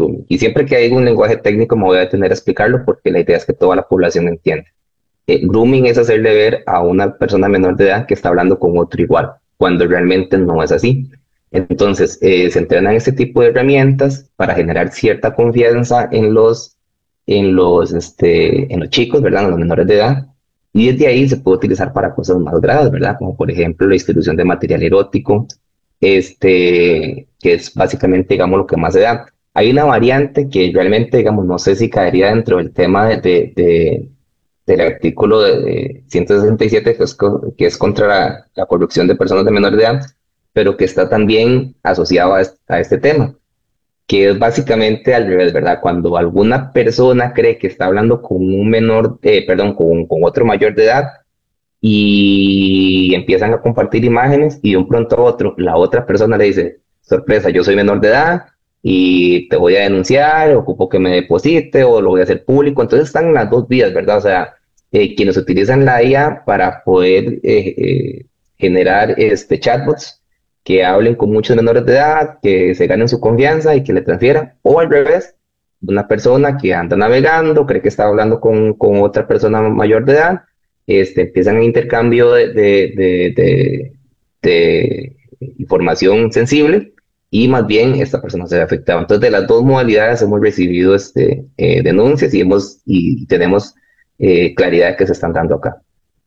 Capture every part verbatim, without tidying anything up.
grooming. Y siempre que hay un lenguaje técnico me voy a detener a explicarlo porque la idea es que toda la población entienda. Eh, grooming es hacerle ver a una persona menor de edad que está hablando con otro igual, cuando realmente no es así. Entonces, eh, se entrenan este tipo de herramientas para generar cierta confianza en los, en los, este, en los chicos, ¿verdad? En los menores de edad. Y desde ahí se puede utilizar para cosas más graves, ¿verdad? Como por ejemplo la distribución de material erótico, este, que es básicamente, digamos, lo que más se da. Hay una variante que realmente, digamos, no sé si caería dentro del tema de, de, de- del artículo de, de ciento sesenta y siete, que es, co- que es contra la, la corrupción de personas de menor edad, pero que está también asociado a, est- a este tema, que es básicamente al revés, ¿verdad? Cuando alguna persona cree que está hablando con un menor, eh, perdón, con, con otro mayor de edad, y empiezan a compartir imágenes y de un pronto a otro la otra persona le dice, sorpresa, yo soy menor de edad y te voy a denunciar, ocupo que me deposite o lo voy a hacer público. Entonces están las dos vías, ¿verdad? O sea, eh, quienes utilizan la I A para poder eh, eh, generar este, chatbots que hablen con muchos menores de edad, que se ganen su confianza y que le transfieran, o al revés, una persona que anda navegando, cree que está hablando con, con otra persona mayor de edad, este, empiezan un intercambio de, de, de, de, de información sensible y más bien esta persona se ve afectada. Entonces, de las dos modalidades hemos recibido este, eh, denuncias y, hemos, y tenemos eh, claridad que se están dando acá.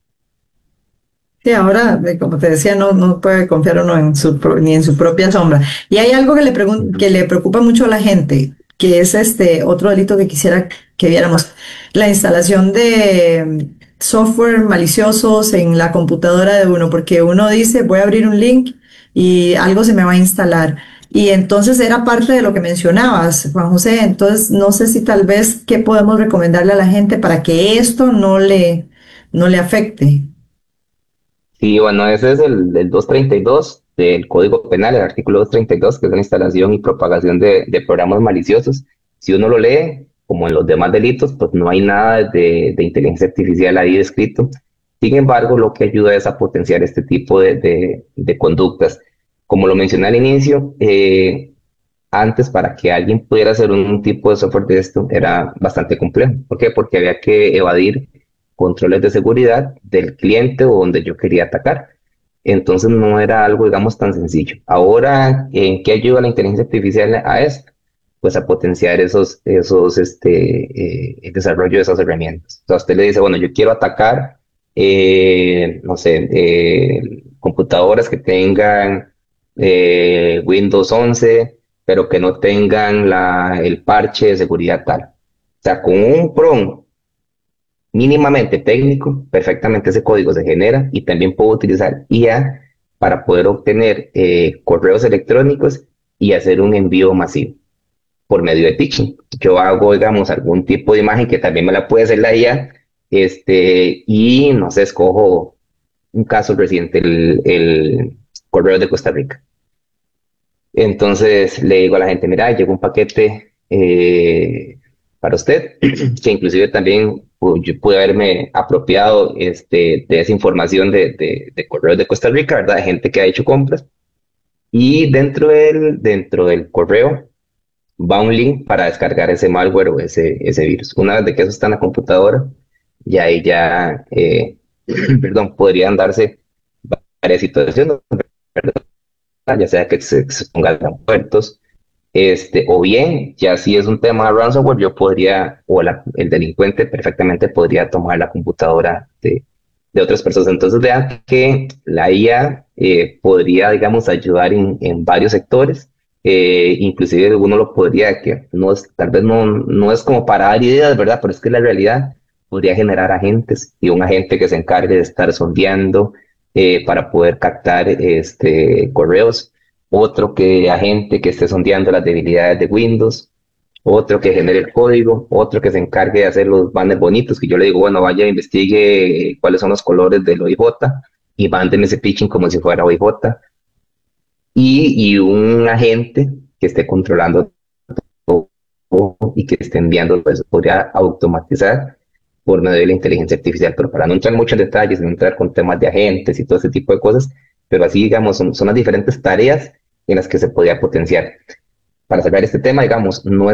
Sí, ahora, eh, como te decía, no, no puede confiar uno en su, pro- ni en su propia sombra. Y hay algo que le pregun- Ujú. que le preocupa mucho a la gente, que es este otro delito que quisiera que viéramos, la instalación de mm, software maliciosos en la computadora de uno, porque uno dice, voy a abrir un link y algo se me va a instalar. Y entonces era parte de lo que mencionabas, Juan José. Entonces, no sé si tal vez qué podemos recomendarle a la gente para que esto no le, no le afecte. Sí, bueno, ese es el, el doscientos treinta y dos del Código Penal, el artículo doscientos treinta y dos, que es la instalación y propagación de, de programas maliciosos. Si uno lo lee, como en los demás delitos, pues no hay nada de, de inteligencia artificial ahí descrito. Sin embargo, lo que ayuda es a potenciar este tipo de, de- de conductas. Como lo mencioné al inicio, eh, antes para que alguien pudiera hacer un, un tipo de software de esto era bastante complejo. ¿Por qué? Porque había que evadir controles de seguridad del cliente o donde yo quería atacar. Entonces no era algo, digamos, tan sencillo. Ahora, ¿en qué ayuda la inteligencia artificial a esto? Pues a potenciar esos, esos, este, eh, el desarrollo de esas herramientas. O sea, usted le dice, bueno, yo quiero atacar, eh, no sé, eh, computadoras que tengan eh, Windows once, pero que no tengan la, el parche de seguridad tal. O sea, con un prompt mínimamente técnico, perfectamente ese código se genera y también puedo utilizar I A para poder obtener eh, correos electrónicos y hacer un envío masivo por medio de phishing. Yo hago, digamos, algún tipo de imagen que también me la puede hacer la I A, este, y no sé, escojo un caso reciente, el, el correo de Costa Rica. Entonces le digo a la gente, mira, llegó un paquete eh, para usted, que inclusive también pu- yo pude haberme apropiado este, de esa información de, de, de correos de Costa Rica, ¿verdad? De gente que ha hecho compras. Y dentro del, dentro del correo va un link para descargar ese malware o ese, ese virus. Una vez de que eso está en la computadora, ya ahí ya, eh, perdón, podrían darse varias situaciones, ya sea que se, se pongan puertos, este, o bien, ya si es un tema de ransomware, yo podría, o la- el delincuente perfectamente podría tomar la computadora de, de otras personas. Entonces, vean que la I A eh, podría, digamos, ayudar en, en varios sectores. Eh, inclusive uno lo podría, que no es, tal vez no, no es como para dar ideas, ¿verdad? Pero es que la realidad podría generar agentes y un agente que se encargue de estar sondeando eh, para poder captar este, correos, otro que agente que esté sondeando las debilidades de Windows, otro que genere el código, otro que se encargue de hacer los banners bonitos, que yo le digo, bueno, vaya, investigue cuáles son los colores del O I J y mándeme ese pitching como si fuera O I J, y, y un agente que esté controlando todo y que esté enviando, pues podría automatizar por medio de la inteligencia artificial, pero para no entrar mucho en detalles, no entrar con temas de agentes y todo ese tipo de cosas, pero así, digamos, son, son las diferentes tareas en las que se podría potenciar. Para sacar este tema, digamos, no es